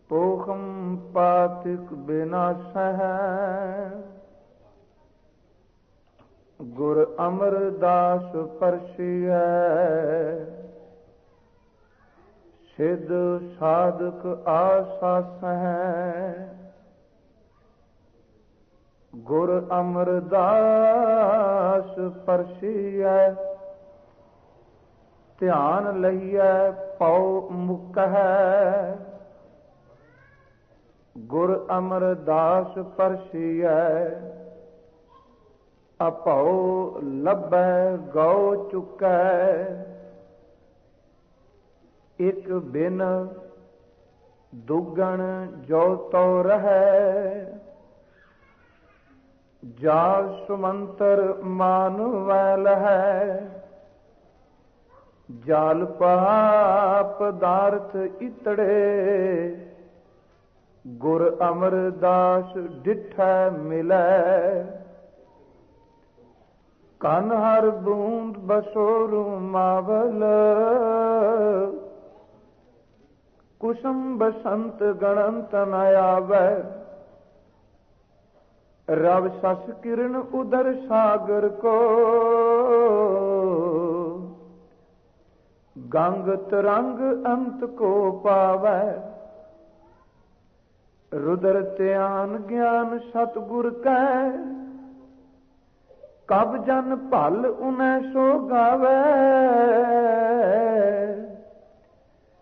पोखम पातिक बिनाशह गुर अमरदास परसिय सिद्ध साधक आसास है गुर अमरदास परसिय ध्यान लइए पौ मुक है गुर अमरदास परसिय अपौ लभै गौ चुकै एक बिन दुगण जो तो रहै जा सुमंतर मानवैल है जाल पदार्थ इतड़े गुर अमरदास डिठै मिलै कन हर बूंद बसोरु मावल कुसुम बसंत गणंत न आवै रव सस किरण उदर सागर को गंग तरंग अंत को पावै रुदर ध्यान ज्ञान सतगुर कै कब जन भल उन्हें सो गावै